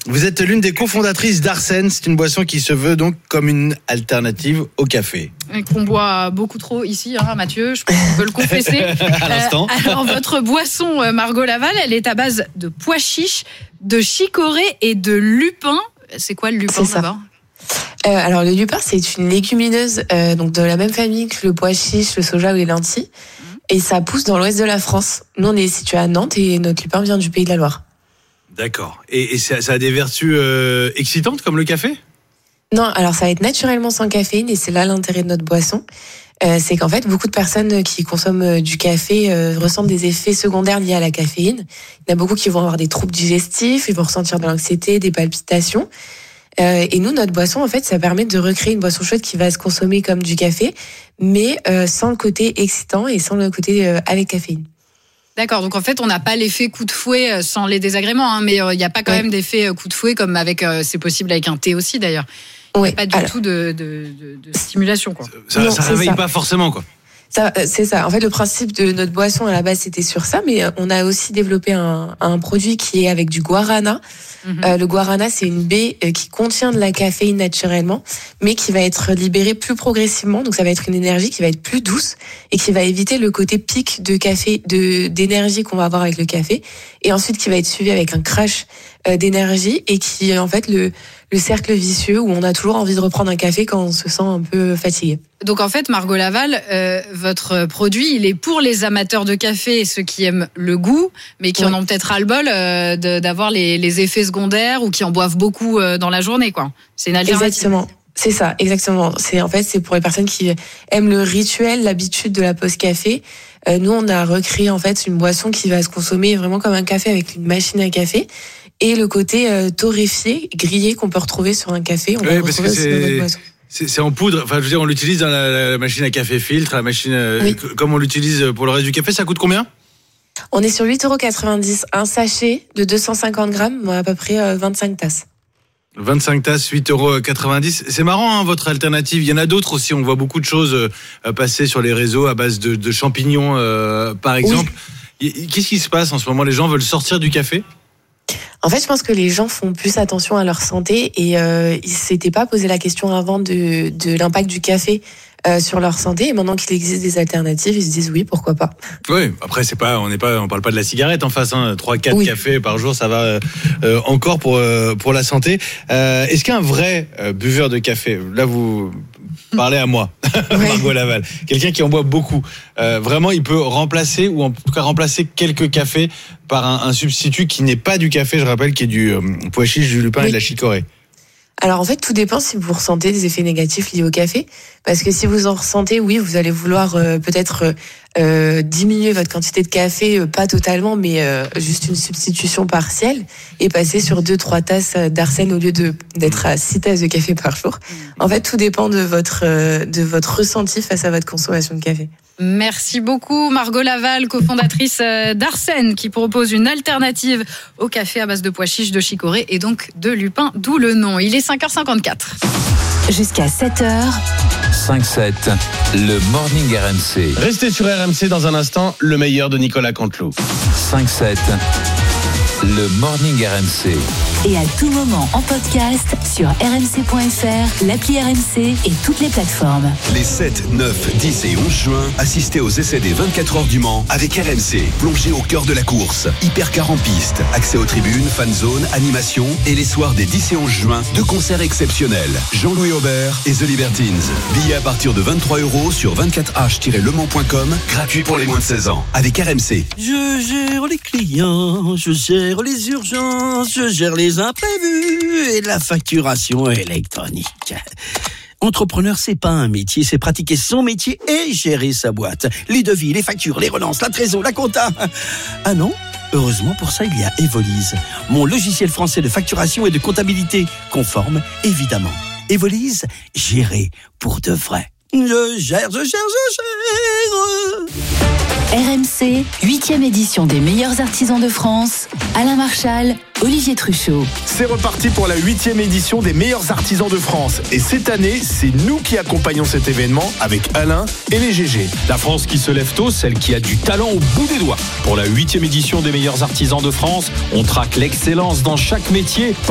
Vous êtes l'une des cofondatrices d'Arsène. C'est une boisson qui se veut donc comme une alternative au café. Et qu'on boit beaucoup trop ici, Mathieu, je peux le confesser. À l'instant. Alors, votre boisson, Margot Laval, elle est à base de pois chiches, de chicorée et de lupin. C'est quoi le lupin d'abord ? Alors le lupin, c'est une légumineuse donc de la même famille que le pois chiche, le soja ou les lentilles. Et ça pousse dans l'ouest de la France. Nous, on est situé à Nantes et notre lupin vient du Pays de la Loire. D'accord. Et ça a des vertus excitantes comme le café ? Non, alors ça va être naturellement sans caféine et c'est là l'intérêt de notre boisson. C'est qu'en fait, beaucoup de personnes qui consomment du café ressentent des effets secondaires liés à la caféine. Il y en a beaucoup qui vont avoir des troubles digestifs, ils vont ressentir de l'anxiété, des palpitations. Et nous, notre boisson, en fait, ça permet de recréer une boisson chaude qui va se consommer comme du café, mais sans le côté excitant et sans le côté avec caféine. D'accord, donc en fait, on n'a pas l'effet coup de fouet sans les désagréments, mais il n'y a pas quand même d'effet coup de fouet comme avec, c'est possible avec un thé aussi d'ailleurs. Il n'y a pas du tout de stimulation, quoi. Ça réveille pas forcément, quoi. C'est ça. En fait, le principe de notre boisson à la base, c'était sur ça, mais on a aussi développé un produit qui est avec du guarana. Le guarana, c'est une baie qui contient de la caféine naturellement, mais qui va être libérée plus progressivement. Donc, ça va être une énergie qui va être plus douce et qui va éviter le côté pic de café, d'énergie qu'on va avoir avec le café. Et ensuite, qui va être suivi avec un crash d'énergie et qui, en fait, le cercle vicieux où on a toujours envie de reprendre un café quand on se sent un peu fatigué. Donc en fait, Margot Laval, votre produit, il est pour les amateurs de café et ceux qui aiment le goût, mais qui en ont peut-être ras-le-bol d'avoir les effets secondaires ou qui en boivent beaucoup dans la journée, quoi. C'est une alternative. Exactement. C'est ça, exactement. C'est pour les personnes qui aiment le rituel, l'habitude de la pause café. Nous, on a recréé en fait une boisson qui va se consommer vraiment comme un café avec une machine à café. Et le côté torréfié, grillé qu'on peut retrouver sur un café, on va le retrouver aussi dans notre boisson. C'est en poudre, enfin je veux dire, on l'utilise dans la machine à café filtre, la machine comme on l'utilise pour le reste du café. Ça coûte combien ? On est sur 8,90 €, un sachet de 250 grammes, à peu près 25 tasses. 25 tasses, 8,90 €. C'est marrant, votre alternative. Il y en a d'autres aussi. On voit beaucoup de choses passer sur les réseaux à base de champignons, par exemple. Oui. Qu'est-ce qui se passe en ce moment ? Les gens veulent sortir du café ? En fait, je pense que les gens font plus attention à leur santé et ils s'étaient pas posé la question avant de l'impact du café sur leur santé. Et maintenant qu'il existe des alternatives, ils se disent oui, pourquoi pas. Oui, après on parle pas de la cigarette en face. 3-4 cafés par jour, ça va encore pour la santé. Est-ce qu'un vrai buveur de café, là vous parlez à moi, Margot Laval, quelqu'un qui en boit beaucoup, vraiment il peut remplacer ou en tout cas remplacer quelques cafés par un substitut qui n'est pas du café, je rappelle, qui est du pois chiche, du lupin et de la chicorée. Alors en fait, tout dépend si vous ressentez des effets négatifs liés au café. Parce que si vous en ressentez, oui, vous allez vouloir peut-être diminuer votre quantité de café, pas totalement, mais juste une substitution partielle, et passer sur 2-3 tasses d'Arsène au lieu d'être à 6 tasses de café par jour. En fait, tout dépend de votre ressenti face à votre consommation de café. Merci beaucoup Margot Laval, cofondatrice d'Arsène, qui propose une alternative au café à base de pois chiches, de chicorée et donc de lupin, d'où le nom. Il est 5h54. Jusqu'à 7h. 5-7, le Morning RMC. Restez sur RMC dans un instant, le meilleur de Nicolas Canteloup. 5-7, le Morning RMC. Et à tout moment en podcast sur rmc.fr, l'appli RMC et toutes les plateformes. Les 7, 9, 10 et 11 juin, assistez aux essais des 24 heures du Mans avec RMC. Plongez au cœur de la course. Hypercar en piste, accès aux tribunes, fan zone, animation et les soirs des 10 et 11 juin, 2 concerts exceptionnels. Jean-Louis Aubert et The Libertines. Billets à partir de 23 € sur 24h-lemans.com, gratuit pour les moins de 16 ans. Avec RMC. Je gère les clients, je gère les urgences, je gère les imprévus et la facturation électronique. Entrepreneur, c'est pas un métier, c'est pratiquer son métier et gérer sa boîte. Les devis, les factures, les relances, la trésor, la compta. Ah non ? Heureusement, pour ça, il y a Evolise, mon logiciel français de facturation et de comptabilité, conforme, évidemment. Evolise, gérer pour de vrai. Je gère. RMC, 8e édition des meilleurs artisans de France. Alain Marchal, Olivier Truchot. C'est reparti pour la 8e édition des meilleurs artisans de France. Et cette année, c'est nous qui accompagnons cet événement avec Alain et les GG. La France qui se lève tôt, celle qui a du talent au bout des doigts. Pour la 8e édition des meilleurs artisans de France, on traque l'excellence dans chaque métier.